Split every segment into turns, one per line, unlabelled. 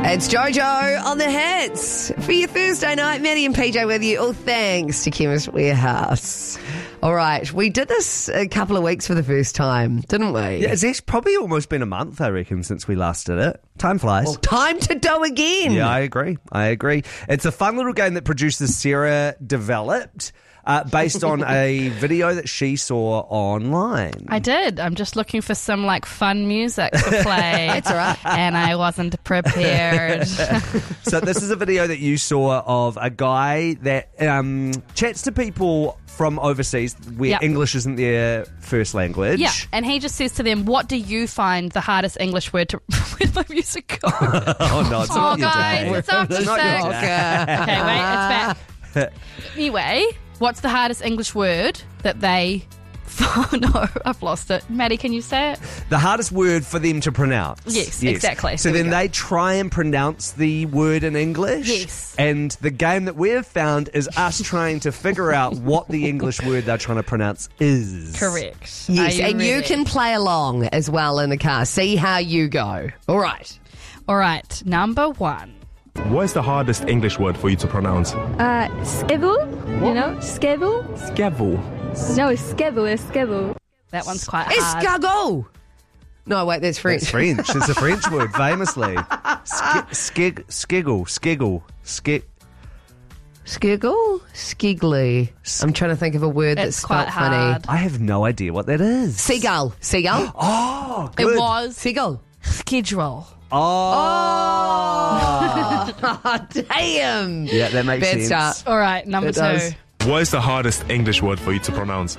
It's Jojo on the hits for your Thursday night. Maddie and PJ with you. All thanks to Chemist Warehouse. All right, we did this a couple of weeks for the first time, didn't we?
Yeah, it's actually probably almost been a month, I reckon, since we last did it. Time flies.
Well, time to do again.
Yeah, I agree. It's a fun little game that producer Sarah developed based on a video that she saw online.
I did. I'm just looking for some fun music to play.
It's all right.
And I wasn't prepared.
So this is a video that you saw of a guy that chats to people from overseas where
Yep.
English isn't their first language.
Yeah, and he just says to them, what do you find the hardest English word to... Where's my music go?
Oh, no, it's not your
guys,
day.
it's after
It's not your
6.
day.
Okay, wait, it's back. Anyway, what's the hardest English word that they... Oh, no, I've lost it. Maddie, can you say it?
The hardest word for them to pronounce.
Yes, exactly.
So
There we
then
go.
they try and pronounce the word in English.
Yes.
And the game that we've found is us trying to figure out what the English word they're trying to pronounce is.
Correct.
Yes,
Are
and you
ready?
can play along as well in the car. See how you go. All right.
All right, number 1.
What is the hardest English word for you to pronounce?
Schedule, you know, schedule.
Skevel.
No, schedule is schedule.
That one's quite hard.
Escargot. No, wait, that's French.
It's French. It's a French word, famously. Skiggle.
Skiggle? Skiggly. I'm trying to think of a word that's
It's quite
spelt funny.
hard.
I have no idea what that is.
Seagull. Seagull?
Oh,
It
good.
was
Seagull.
schedule.
Oh, damn.
Yeah, that makes
Bad
sense.
start.
All right, number
It
2.
does.
What is the hardest English word for you to pronounce?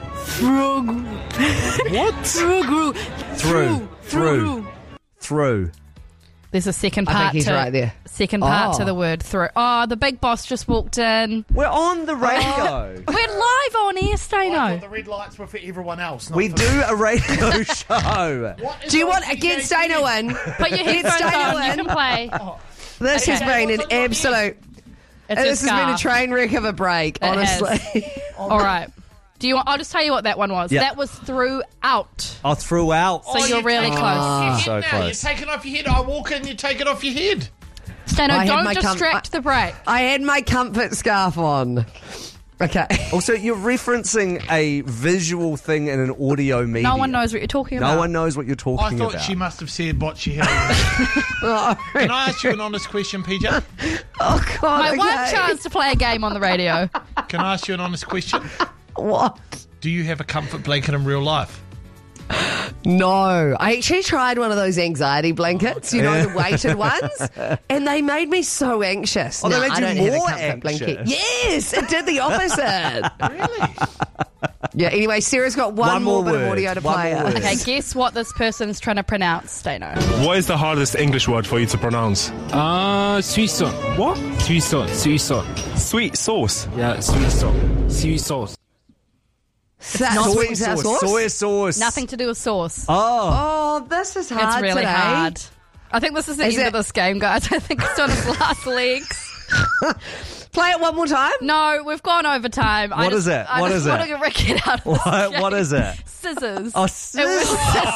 Through.
There's a second
I
part
think he's
to
right there.
second part
Oh.
to the word through. Oh, the big boss just walked in.
We're on the radio.
We're live on air,
I
Stano.
thought the red lights were for everyone else. Not
We
for
do a radio show.
What is
Do you
on
want to get
CJT?
Stano in?
Put your headphones
Stano
on. You
in.
can play.
This has
Okay.
been an absolute...
It's
This has
your
been a
scarf.
train wreck of a break,
It has.
honestly.
All right. Do you want? I'll just tell you what that one was.
Yeah.
That was throughout.
Oh, throughout.
So you're really
taking it
close.
off your head
So
now.
close.
You're taking off your head. I walk in, you take it off your head.
Stano,
I had
don't
my
distract the break.
I had my comfort scarf on. Okay.
Also, you're referencing a visual thing in an audio medium.
No one knows what you're talking about.
No one knows what you're
I
talking
thought
about.
she must have said what she had. Can I ask you an honest question, PJ?
Oh, God.
My
okay.
one chance to play a game on the radio.
Can I ask you an honest question?
What?
Do you have a comfort blanket in real life?
No. I actually tried one of those anxiety blankets, you know, the weighted ones, and they made me so anxious.
Oh, they
No,
made
I
you
don't have a
more
comfort blanket.
anxious?
Yes, it did the opposite.
Really?
Yeah, anyway, Sarah's got one more bit of
word.
audio to
One
play
more
us.
word.
Okay, guess what this person's trying to pronounce, Stano.
What is the hardest English word for you to pronounce?
Suisun.
What?
Suisun.
Sweet sauce.
Yeah, suisun. Sweet sauce.
That's
not
sweet and sour sauce?
Soy sauce.
Nothing to do with sauce.
Oh, this is hard
It's really
today.
hard. I think this is the
Is
end
it-
of this game, guys. I think it's on its last legs.
Play it one more time.
No, we've gone over time.
What is it?
I
What
just
is
want
it?
to get Rick out of this
What is it?
Scissors.
Oh,
It was scissors.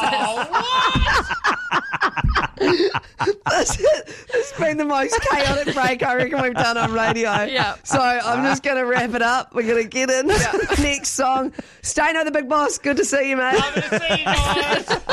This has been the most chaotic break I reckon we've done on radio.
Yeah.
So I'm just going to wrap it up. We're going to get in. Next song. Stano the Big Boss. Good to see you, mate.
I'm going to see you guys.